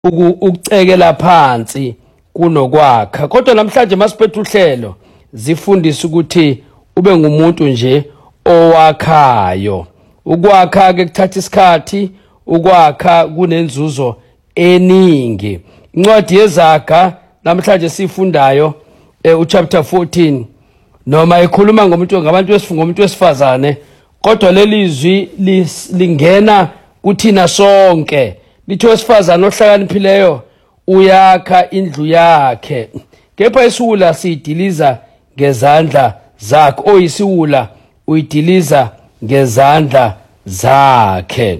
ukucekela phansi kunokwakha. Kodwa namhlanje masiphethe uhlelo zifundisa ukuthi ube ngumuntu nje owakhayo. Ukwakha ke kuthatha isikhathi, ukwakha kunenzuzo eningi. Incwadi yezaga namhlanje sifundayo uchapter 14 noma ikhuluma ngomuntu wesifazane, kodwa lelizwi lingena kuthina sonke. Lithi wesifazane ohlakaniphileyo uyakha indlu yakhe, kepha isiwula sidiliza ngezandla zakhe. Oyisiwula uyidiliza ngezandla zakhe.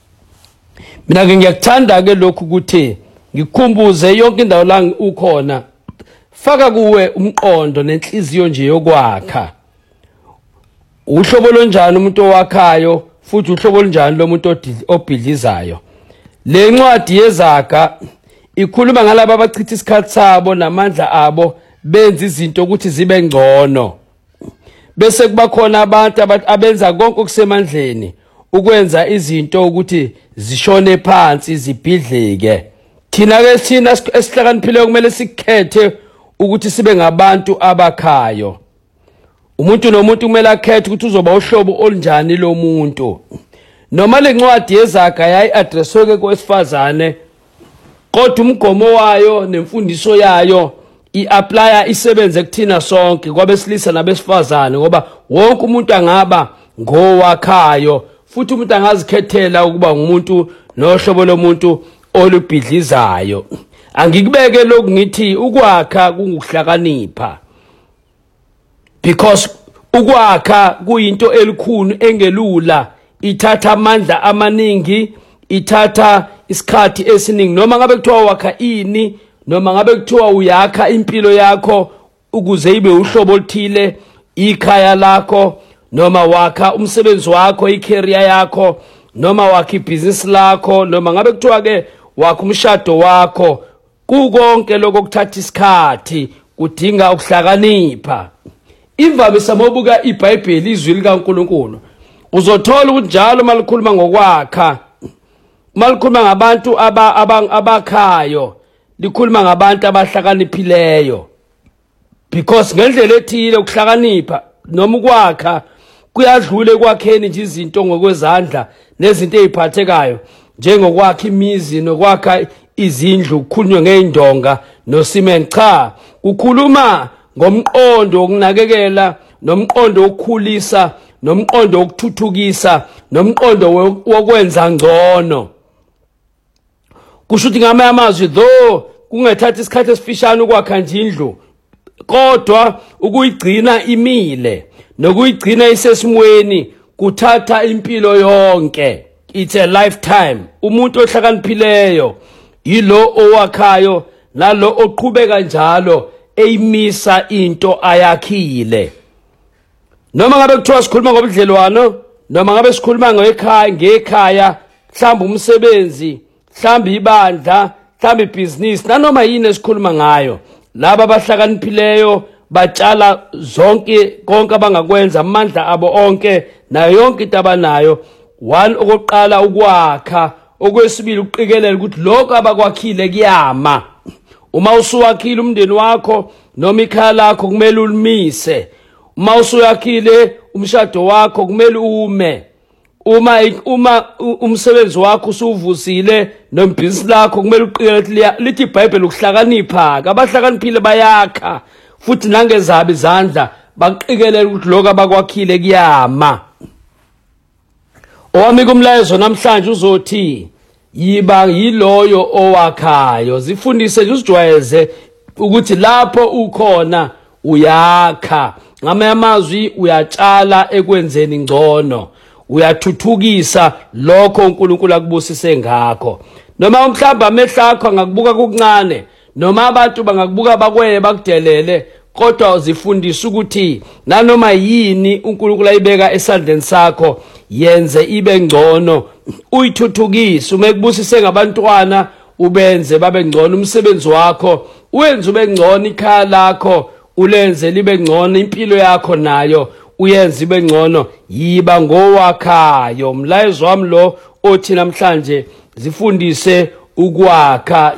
Mina ngiyakuthanda ke lokhu ukuthi ngikukhumbuze yonke indawo la ukhona, faka kuwe umqondo nenhliziyo nje yokwakha. Uhlobo lonjani umuntu owakhayo, futhi uhlobo lonjani lomuntu obhidlizayo. Le ncwadi yezaga ikhuluma ngalabo abachitha isikhathi sabo namandla abo benza izinto ukuthi zibe ngcono, bese kuba khona abantu abenza konke okusemandleni ukwenza izinto ukuthi zishone phansi zibhidlike. Thina esihlakaniphileyo kumele sikhethe ukuthi sibe ngabantu abakhayo. Umuntu nomuntu kumele akhethe ukuthi uzoba uhlobo olunjani lomuntu. Noma le ncwadi yezaga yayi-addresswe kowesifazane, kodwa umgomo wayo nemfundiso yayo i-applya isebenze kuthina sonke, kwabesilisa nabesifazane, ngoba wonke umuntu angaba ngowakhayo, futhi umuntu angazikhethela ukuba ngumuntu nohlobo lomuntu olubhidlizayo. Angikubeke lokhu ngithi ukwakha kungukuhlakanipha, because ukwakha kuyinto elikhulu engelula, ithatha amandla amaningi, ithatha isikhathi esiningi. Noma ngabe kuthiwa wakha ini, noma ngabe kuthiwa uyakha impilo yakho ukuze ibe uhlobo oluthile, ikhaya lakho, noma wakha umsebenzi wakho, icareer yakho, noma wakha ibhizinisi lakho, noma ngabe kuthiwa ke wakha umshado wakho, kukonke lokho kuthatha isikhathi, kudinga ukuhlakanipha. Imvamisa mobuka iBhayibheli, izwi likaNkulunkulu, uzothola ukuthi njalo malikhuluma ngokwakha, malikhuluma ngabantu abakhayo, likhuluma ngabantu abahlakaniphileyo. Because ngendlela ethile ukuhlakanipha noma ukwakha kuyadlula ekwakheni nje izinto ngokwezandla nezinto eziphathekayo, njengokwakha imizi nokwakha izindlu, ukukhulunywa ngeindonga nosimeni. Cha, kukhuluma ngomqondo wokunakekela, nomqondo wokukhulisa, nomqondo wokuthuthukisa, nomqondo wokwenza ngcono. Kusho ukuthi ngamanye amazwi, though kungathatha isikhathi esifishane ukwakha nje indlu, kodwa ukuyigcina imile nokuyigcina isesimweni kuthatha impilo yonke. It's a lifetime. Umuntu ohlakaniphileyo yilo owakhayo, nalo oqhubeka njalo eyimisa into ayakhile. Noma ngabe kuthiwa sikhuluma ngobudlelwano, noma ngabe sikhuluma ngekhaya, mhlawumbe umsebenzi, mhlawumbe ibandla, mhlawumbe ibhizinisi, nanoma yini esikhuluma ngayo, laba abahlakaniphileyo batshala konke abangakwenza, amandla abo onke, nayo yonke into abanayo. One, okokuqala ukwakha. Okwesibili ukuqikelela ukuthi lokho abakwakhile kuyama. Uma usuwakhile umndeni wakho noma ikhaya lakho kumele ulimise. Uma usuyakhile umshado wakho kumele ume. Uma umsebenzi wakho usuvusile nombhizinisi lakho kumele uqikelele. Lithi iBhayibheli ukuhlakanipha, abahlakaniphile bayakha futhi nangezabo izandla baqikelele ukuthi lokho abakwakhile kuyama. Owami kumlayezo namhlanje uzothi yiba yiloyo owakhayo. Zifundise nje, usijwayeze ukuthi lapho ukhona uyakha. Ngamanye amazwi uyatshala ekwenzeni ngcono, uyathuthukisa lokho uNkulunkulu akubusise ngakho. Noma mhlawumbe amehlo akho angakubuka kukuncane, noma abantu bangakubuka bakweye bakudelele, kodwa uzifundisa ukuthi nanoma yini uNkulunkulu ayibeka esandleni sakho yenze ibe ngcono, uyithuthukise. Uma kubusise ngabantwana ubenze babe ngcono, umsebenzi wakho uwenze ube ngcono, ikhaya lakho ulenze libe ngcono, impilo yakho nayo uyenze ibe ngcono. Yiba ngowakhayo. Umlayezo wami lo othi namhlanje zifundise ukwakha